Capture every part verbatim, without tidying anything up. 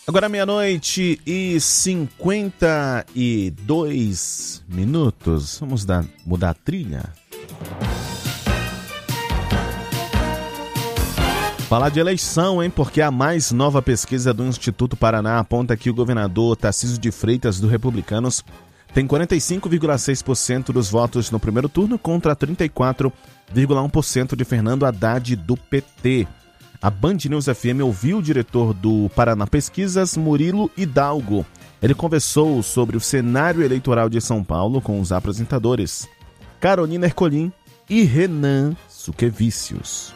Agora meia-noite e cinquenta e dois minutos. Vamos dar, mudar a trilha. Falar de eleição, hein? Porque a mais nova pesquisa do Instituto Paraná aponta que o governador Tarcísio de Freitas, do Republicanos, tem quarenta e cinco vírgula seis por cento dos votos no primeiro turno contra trinta e quatro vírgula um por cento de Fernando Haddad, do P T. A Band News F M ouviu o diretor do Paraná Pesquisas, Murilo Hidalgo. Ele conversou sobre o cenário eleitoral de São Paulo com os apresentadores Carolina Ercolim e Renan Suquevicius.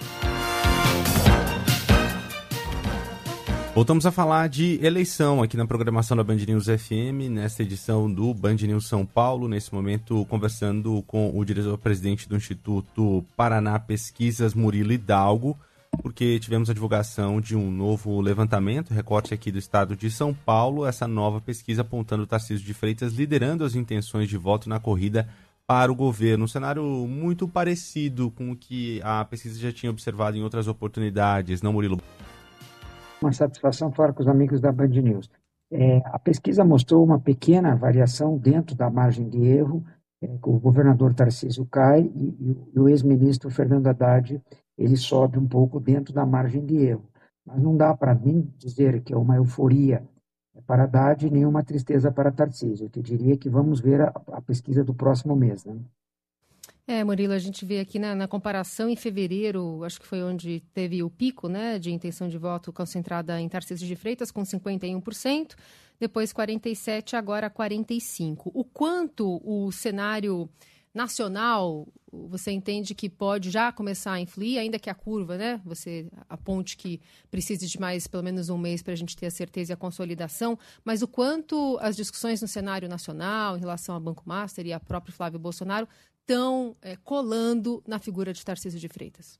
Voltamos a falar de eleição aqui na programação da Band News F M, nesta edição do Band News São Paulo, nesse momento conversando com o diretor-presidente do Instituto Paraná Pesquisas, Murilo Hidalgo, porque tivemos a divulgação de um novo levantamento, recorte aqui do estado de São Paulo, essa nova pesquisa apontando o Tarcísio de Freitas liderando as intenções de voto na corrida para o governo. Um cenário muito parecido com o que a pesquisa já tinha observado em outras oportunidades, não, Murilo? Uma satisfação falar com os amigos da Band News. É, a pesquisa mostrou uma pequena variação dentro da margem de erro. É, o governador Tarcísio cai e, e, e o ex-ministro Fernando Haddad ele sobe um pouco dentro da margem de erro. Mas não dá para mim dizer que é uma euforia para Haddad nem uma tristeza para Tarcísio. Eu te diria que vamos ver a, a pesquisa do próximo mês, né? É, Murilo, a gente vê aqui na, na comparação em fevereiro, acho que foi onde teve o pico, né, de intenção de voto concentrada em Tarcísio de Freitas, com cinquenta e um por cento, depois quarenta e sete por cento, agora quarenta e cinco por cento. O quanto o cenário nacional, você entende que pode já começar a influir, ainda que a curva, né, você aponte que precise de mais pelo menos um mês para a gente ter a certeza e a consolidação, mas o quanto as discussões no cenário nacional em relação ao Banco Master e a próprio Flávio Bolsonaro estão é, colando na figura de Tarcísio de Freitas?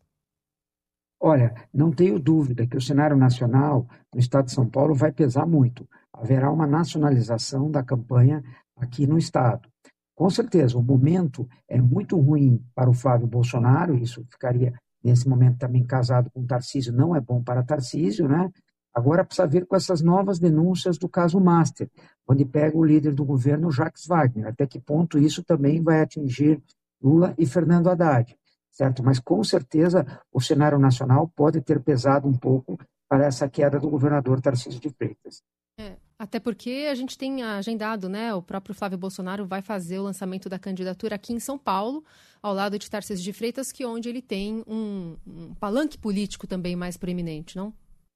Olha, não tenho dúvida que o cenário nacional no estado de São Paulo vai pesar muito. Haverá uma nacionalização da campanha aqui no estado. Com certeza, o momento é muito ruim para o Flávio Bolsonaro, isso ficaria, nesse momento, também casado com Tarcísio, não é bom para Tarcísio, né? Agora precisa ver com essas novas denúncias do caso Master, onde pega o líder do governo, Jacques Wagner, até que ponto isso também vai atingir Lula e Fernando Haddad, certo? Mas, com certeza, o cenário nacional pode ter pesado um pouco para essa queda do governador Tarcísio de Freitas. É, até porque a gente tem agendado, né? O próprio Flávio Bolsonaro vai fazer o lançamento da candidatura aqui em São Paulo, ao lado de Tarcísio de Freitas, que é onde ele tem um, um palanque político também mais proeminente, não?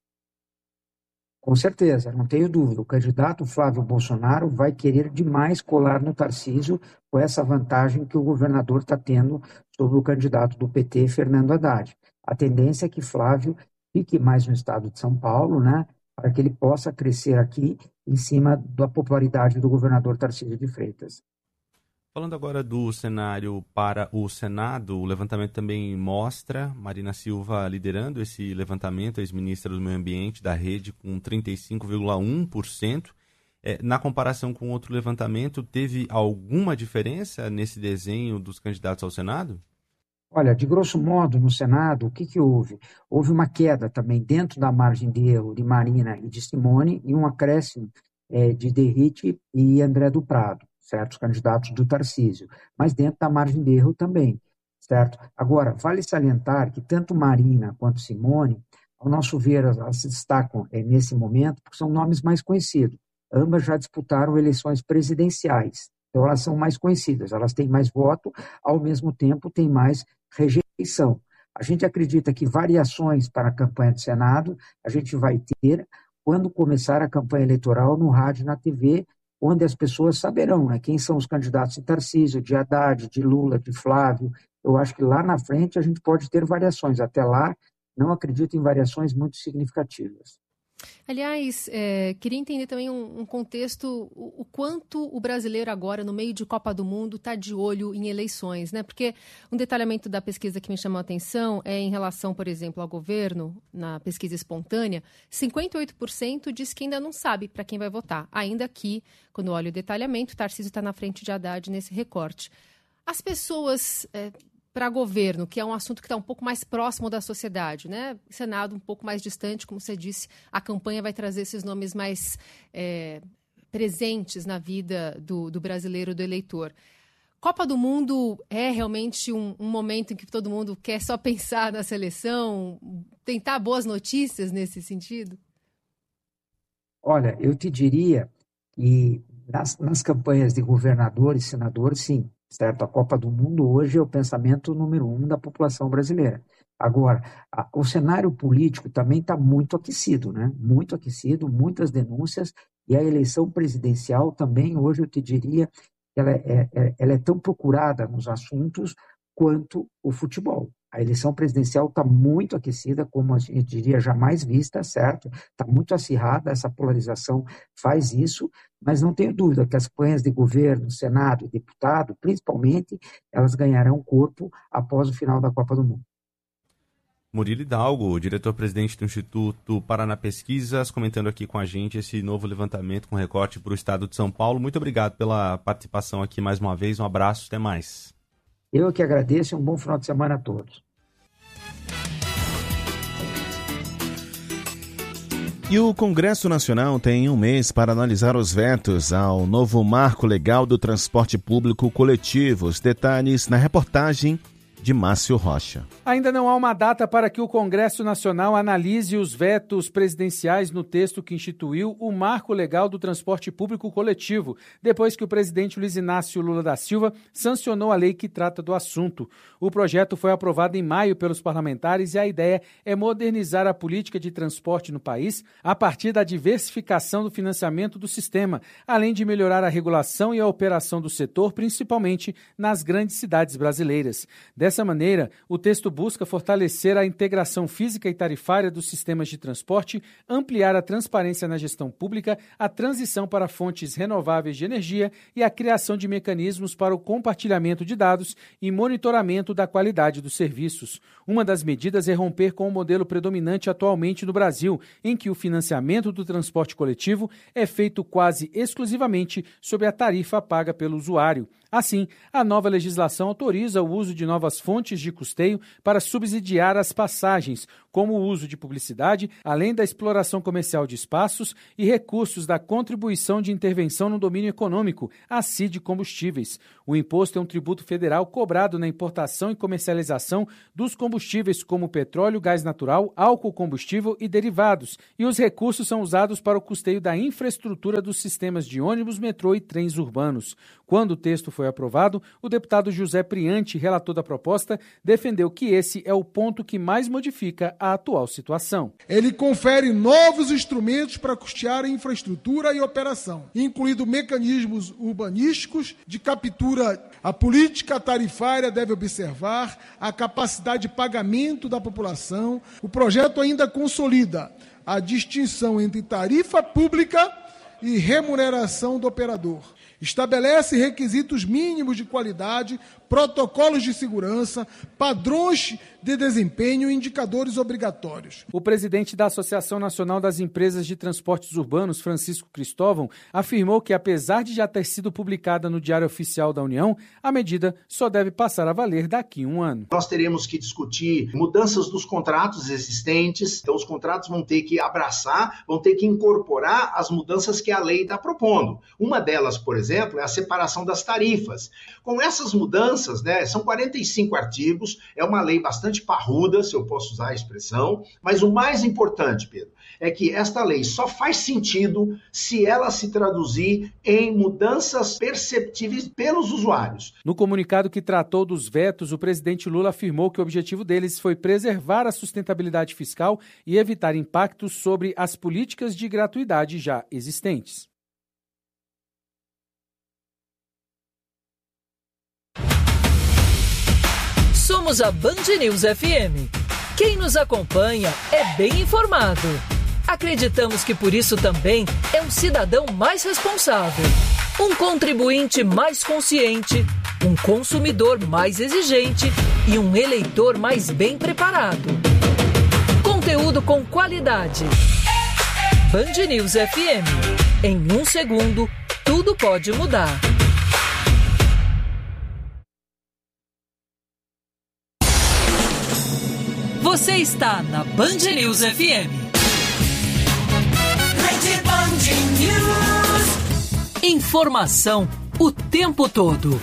Com certeza, não tenho dúvida. O candidato Flávio Bolsonaro vai querer demais colar no Tarcísio com essa vantagem que o governador está tendo sobre o candidato do P T, Fernando Haddad. A tendência é que Flávio fique mais no estado de São Paulo, né, para que ele possa crescer aqui em cima da popularidade do governador Tarcísio de Freitas. Falando agora do cenário para o Senado, o levantamento também mostra Marina Silva liderando esse levantamento, ex-ministra do Meio Ambiente da Rede, com trinta e cinco vírgula um por cento. É, na comparação com outro levantamento, teve alguma diferença nesse desenho dos candidatos ao Senado? Olha, de grosso modo, no Senado, o que, que houve? Houve uma queda também dentro da margem de erro de Marina e de Simone e um acréscimo é, de Derrite e André do Prado, certo? Os candidatos do Tarcísio, mas dentro da margem de erro também, certo? Agora, vale salientar que tanto Marina quanto Simone, ao nosso ver, elas se destacam é, nesse momento porque são nomes mais conhecidos. Ambas já disputaram eleições presidenciais, então elas são mais conhecidas, elas têm mais voto, ao mesmo tempo têm mais rejeição. A gente acredita que variações para a campanha do Senado a gente vai ter quando começar a campanha eleitoral no rádio e na T V, onde as pessoas saberão, né, quem são os candidatos de Tarcísio, de Haddad, de Lula, de Flávio. Eu acho que lá na frente a gente pode ter variações. Até lá, não acredito em variações muito significativas. Aliás, é, queria entender também um, um contexto, o, o quanto o brasileiro agora, no meio de Copa do Mundo, está de olho em eleições, né? Porque um detalhamento da pesquisa que me chamou a atenção é em relação, por exemplo, ao governo, na pesquisa espontânea, cinquenta e oito por cento diz que ainda não sabe para quem vai votar. Ainda que, quando olha o detalhamento, Tarcísio está na frente de Haddad nesse recorte. As pessoas... É, para governo, que é um assunto que está um pouco mais próximo da sociedade, né? Senado um pouco mais distante, como você disse, a campanha vai trazer esses nomes mais é, presentes na vida do, do brasileiro, do eleitor. Copa do Mundo é realmente um, um momento em que todo mundo quer só pensar na seleção, tentar boas notícias nesse sentido? Olha, eu te diria que nas, nas campanhas de governadores, senadores, sim, certo? A Copa do Mundo hoje é o pensamento número um da população brasileira. Agora, a, o cenário político também está muito aquecido, né? Muito aquecido, muitas denúncias, e a eleição presidencial também, hoje eu te diria, ela é, é, ela é tão procurada nos assuntos quanto o futebol. A eleição presidencial está muito aquecida, como a gente diria, jamais vista, certo? Está muito acirrada, essa polarização faz isso, mas não tenho dúvida que as campanhas de governo, Senado e deputado, principalmente, elas ganharão corpo após o final da Copa do Mundo. Murilo Hidalgo, diretor-presidente do Instituto Paraná Pesquisas, comentando aqui com a gente esse novo levantamento com recorte para o estado de São Paulo. Muito obrigado pela participação aqui mais uma vez. Um abraço, até mais. Eu que agradeço e um bom final de semana a todos. E o Congresso Nacional tem um mês para analisar os vetos ao novo marco legal do transporte público coletivo. Os detalhes na reportagem de Márcio Rocha. Ainda não há uma data para que o Congresso Nacional analise os vetos presidenciais no texto que instituiu o Marco Legal do Transporte Público Coletivo, depois que o presidente Luiz Inácio Lula da Silva sancionou a lei que trata do assunto. O projeto foi aprovado em maio pelos parlamentares e a ideia é modernizar a política de transporte no país a partir da diversificação do financiamento do sistema, além de melhorar a regulação e a operação do setor, principalmente nas grandes cidades brasileiras. Dessa maneira, o texto busca fortalecer a integração física e tarifária dos sistemas de transporte, ampliar a transparência na gestão pública, a transição para fontes renováveis de energia e a criação de mecanismos para o compartilhamento de dados e monitoramento da qualidade dos serviços. Uma das medidas é romper com o modelo predominante atualmente no Brasil, em que o financiamento do transporte coletivo é feito quase exclusivamente sob a tarifa paga pelo usuário. Assim, a nova legislação autoriza o uso de novas fontes de custeio para subsidiar as passagens, como o uso de publicidade, além da exploração comercial de espaços e recursos da Contribuição de Intervenção no Domínio Econômico, a C I D Combustíveis. O imposto é um tributo federal cobrado na importação e comercialização dos combustíveis como petróleo, gás natural, álcool combustível e derivados, e os recursos são usados para o custeio da infraestrutura dos sistemas de ônibus, metrô e trens urbanos. Quando o texto foi aprovado, o deputado José Priante, relator da proposta, defendeu que esse é o ponto que mais modifica a atual situação. Ele confere novos instrumentos para custear a infraestrutura e operação, incluindo mecanismos urbanísticos de captura. A política tarifária deve observar a capacidade de pagamento da população. O projeto ainda consolida a distinção entre tarifa pública e remuneração do operador. Estabelece requisitos mínimos de qualidade, protocolos de segurança, padrões de desempenho e indicadores obrigatórios. O presidente da Associação Nacional das Empresas de Transportes Urbanos, Francisco Cristóvão, afirmou que, apesar de já ter sido publicada no Diário Oficial da União, a medida só deve passar a valer daqui a um ano. Nós teremos que discutir mudanças dos contratos existentes, então os contratos vão ter que abraçar, vão ter que incorporar as mudanças que a lei está propondo. Uma delas, por exemplo, é a separação das tarifas. Com essas mudanças, né, são quarenta e cinco artigos, é uma lei bastante parruda, se eu posso usar a expressão, mas o mais importante, Pedro, é que esta lei só faz sentido se ela se traduzir em mudanças perceptíveis pelos usuários. No comunicado que tratou dos vetos, o presidente Lula afirmou que o objetivo deles foi preservar a sustentabilidade fiscal e evitar impactos sobre as políticas de gratuidade já existentes. Somos a Band News F M. Quem nos acompanha é bem informado. Acreditamos que por isso também é um cidadão mais responsável, um contribuinte mais consciente, um consumidor mais exigente e um eleitor mais bem preparado. Conteúdo com qualidade. Band News F M. Em um segundo, tudo pode mudar. Você está na Band News F M. Rede Band News. Informação o tempo todo.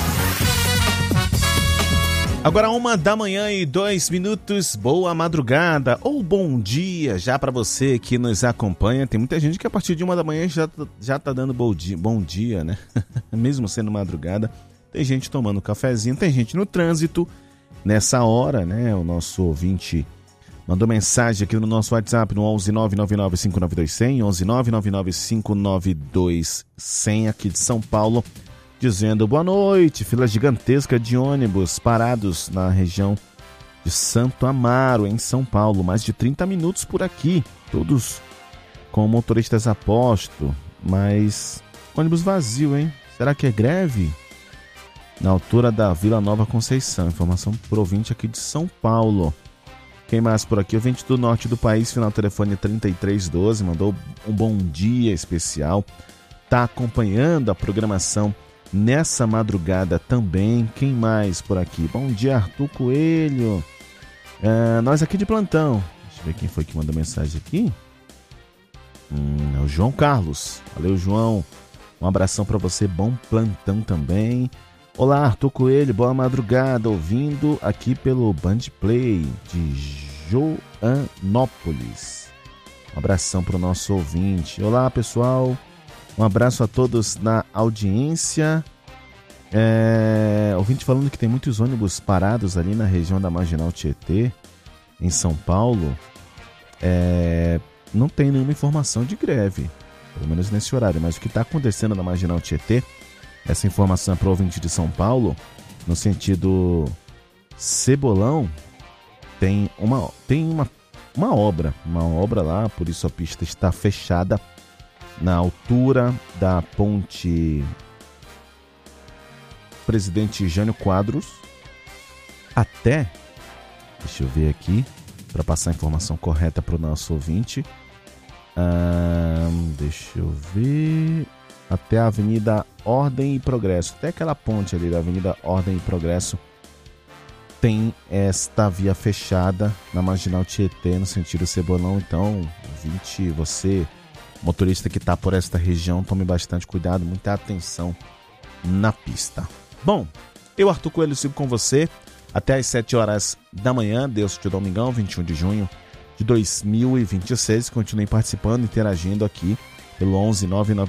Agora uma da manhã e dois minutos, boa madrugada ou bom dia já para você que nos acompanha. Tem muita gente que a partir de uma da manhã já, já tá dando bom dia, bom dia, né? Mesmo sendo madrugada, tem gente tomando cafezinho, tem gente no trânsito nessa hora, né? O nosso ouvinte mandou mensagem aqui no nosso WhatsApp no onze nove nove nove cinco nove dois zero zero, onze nove nove nove cinco nove dois zero zero aqui de São Paulo, dizendo boa noite, fila gigantesca de ônibus parados na região de Santo Amaro, em São Paulo, mais de trinta minutos por aqui, todos com motoristas a posto, mas ônibus vazio, hein? Será que é greve? Na altura da Vila Nova Conceição, informação pro ouvinte aqui de São Paulo. Quem mais por aqui? Ouvinte do norte do país, final telefone trinta e três doze, mandou um bom dia especial, tá acompanhando a programação nessa madrugada também. Quem mais por aqui? Bom dia, Arthur Coelho. É, nós aqui de plantão. Deixa eu ver quem foi que mandou mensagem aqui. Hum, é o João Carlos. Valeu, João. Um abração para você. Bom plantão também. Olá, Arthur Coelho. Boa madrugada. Ouvindo aqui pelo Band Play de Joanópolis. Um abração para o nosso ouvinte. Olá, pessoal. Um abraço a todos na audiência. É, ouvinte falando que tem muitos ônibus parados ali na região da Marginal Tietê, em São Paulo. É, não tem nenhuma informação de greve, pelo menos nesse horário. Mas o que está acontecendo na Marginal Tietê, essa informação é para o ouvinte de São Paulo, no sentido Cebolão, tem uma, tem uma, uma obra, uma obra lá, por isso a pista está fechada na altura da ponte Presidente Jânio Quadros até, deixa eu ver aqui, para passar a informação correta para o nosso ouvinte, hum, deixa eu ver, até a Avenida Ordem e Progresso, até aquela ponte ali da Avenida Ordem e Progresso, tem esta via fechada na Marginal Tietê, no sentido Cebolão. Então, ouvinte, você, motorista que está por esta região, tome bastante cuidado, muita atenção na pista. Bom, eu, Arthur Coelho, sigo com você até às sete horas da manhã, Deus te domingão, vinte e um de junho de dois mil e vinte e seis. Continue participando, interagindo aqui pelo onze nove nove